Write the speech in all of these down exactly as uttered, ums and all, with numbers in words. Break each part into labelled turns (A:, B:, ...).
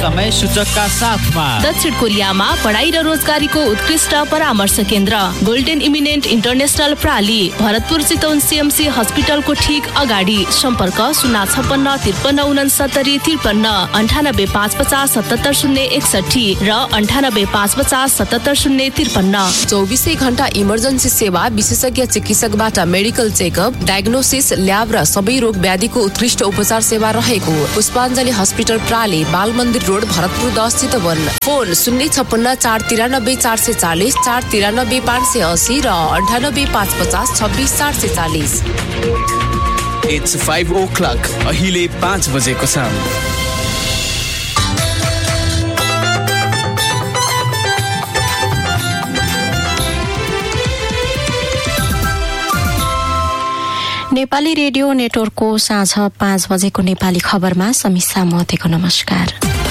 A: समय सूचकका साथमा
B: दक्षिण कोरियामा पढाइ र रोजगारीको उत्कृष्ट परामर्श केन्द्र golden eminent international प्राली Bharatpur Chitwan CMC हस्पिटलको ठिक अगाडि। सम्पर्क शून्य छप्पन्न त्रिपन्न उनसत्तरी त्रिपन्न अन्ठानब्बे पाँच पचास सतहत्तर शून्य एकसठी र अन्ठानब्बे पाँच पचास सतहत्तर शून्य त्रिपन्न।
C: चौबिसै घण्टा इमर्जेन्सी सेवा, विशेषज्ञ चिकित्सकबाट मेडिकल चेकअप, डायग्नोसिस, ल्याब र सबै रोग व्याधिको उत्कृष्ट उपचार सेवा रहेको पुष्पाञ्जली हस्पिटल प्राली, बाल मन्दिर रोड, भरतपुर दस चितवन। फोन शून्य छप्पन्न चार तिरानब्बे चार सय चालिस, चार तिरानब्बे पाँच सय असी र अन्ठानब्बे पाँच पचास छब्बिस चार सय चालिस।
D: इट्स फाइभ ओ क्लक, अहिले पाँच बजेको छ।
E: नेपाली रेडियो नेटवर्कको साँझ पाँच बजेको नेपाली खबरमा समीक्षा महतेको नमस्कार।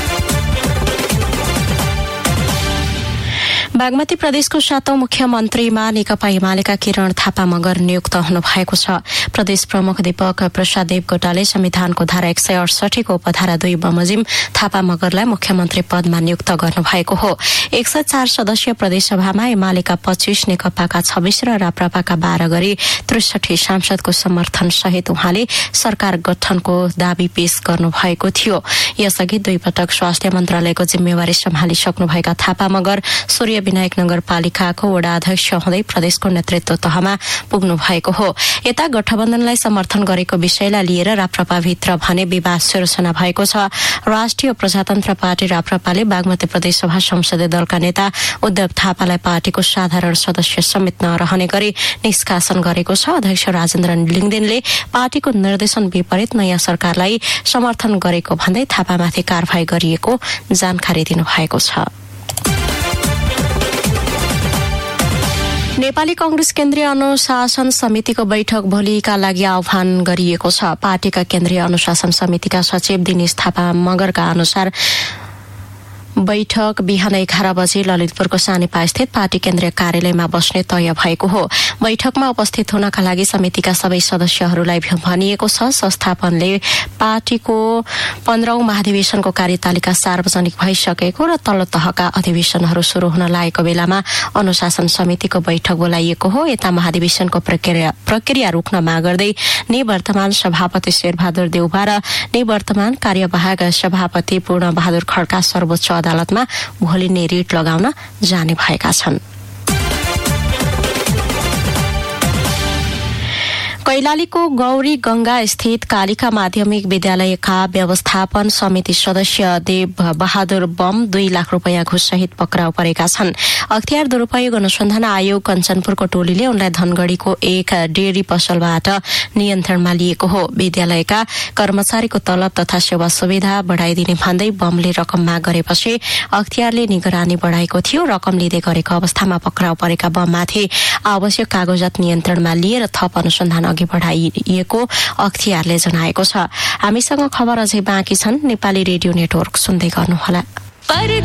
E: बागमती प्रदेशको सातौं मुख्यमन्त्रीमा नेकपा एमालेका किरण थापा मगर नियुक्त हुनु भएको छ। प्रदेश प्रमुख दीपक प्रसाद देवकोटाले संविधानको धारा एक सय अडसठीको उपधारा दुई बमोजिम थापा मगरलाई मुख्यमन्त्री पदमा नियुक्त गर्नु भएको हो। एक सय चार सदस्यीय प्रदेशसभामा एमालेका पच्चीस, नेकपाका छब्बीस र राप्रपाका बाह्र गरी त्रिसठी सांसदको समर्थन सहित उहाँले सरकार गठनको दावी पेश गर्नु भएको थियो। यसअघि दुई पटक स्वास्थ्य मन्त्रालयको जिम्मेवारी सम्हालिसक्नुभएका थापा मगर सूर्य विनायक नगरपालिकाको वडा अध्यक्ष हुँदै प्रदेशको नेतृत्व तहमा पुग्नु भएको हो। यता गठबन्धनलाई समर्थन गरेको विषयलाई लिएर राप्रपाभित्र भने विवाद सिर्जना भएको छ। राष्ट्रिय प्रजातन्त्र पार्टी राप्रपाले बागमती प्रदेशसभा संसदीय दलका नेता उद्धव थापालाई पार्टीको साधारण सदस्य समेत नरहने गरी निष्कासन गरेको छ। अध्यक्ष राजेन्द्र लिङदेनले पार्टीको निर्देशन विपरीत नयाँ सरकारलाई समर्थन गरेको भन्दै थापामाथि कारवाही गरिएको जानकारी दिनुभएको छ। नेपाली कांग्रेस केन्द्रीय अनुशासन समितिको बैठक भोलिका लागि आह्वान गरिएको छ। पार्टीका केन्द्रीय अनुशासन समितिका सचिव दिनेश थापा मगरका अनुसार बैठक बिहान एघार बजे ललितपुरको सानेपा स्थित पार्टी केन्द्रीय कार्यालयमा बस्ने तय भएको हो। बैठकमा उपस्थित हुनका लागि समितिका सबै सदस्यहरूलाई भनिएको छ। संस्थापनले पार्टीको पन्ध्रौं महाधिवेशनको कार्यतालिका सार्वजनिक भइसकेको र तल्लो तहका अधिवेशनहरू शुरू हुन लागेको बेलामा अनुशासन समितिको बैठक बोलाइएको हो। यता महाधिवेशनको प्रक्रिया प्रक्रिया रोक्न माग गर्दै निवर्तमान सभापति शेरबहादुर देउवा र निवर्तमान कार्यवाहक सभापति पूर्ण बहादुर खड्का सर्वोच्च अदालतमा भोलि नै रिट लगाउन जाने भएका छन्। कैलालीको गौरी गंगा स्थित कालिका माध्यमिक विद्यालयका व्यवस्थापन समिति सदस्य देव बहादुर बम दुई लाख रूपियाँ घुस सहित पक्राउ परेका छन्। अख्तियार दुरूपयोग अनुसन्धान आयोग कञ्चनपुरको टोलीले उनलाई धनगढ़ीको एक डेयरी पसलबाट नियन्त्रणमा लिएको हो। विद्यालयका कर्मचारीको तलब तथा सेवा सुविधा बढ़ाइदिने भन्दै बमले रकम माग गरेपछि अख्तियारले निगरानी बढ़ाएको थियो। रकम लिँदै गरेको अवस्थामा पक्राउ परेका बममाथि आवश्यक कागजात नियन्त्रणमा लिएर थप अनुसन्धान अघि बढ़ाइएको अख्तियारले जनाएको छ। हामीसँग खबर अझै बाँकी छन्। नेपाली रेडियो नेटवर्क सुन्दै गर्नुहोला।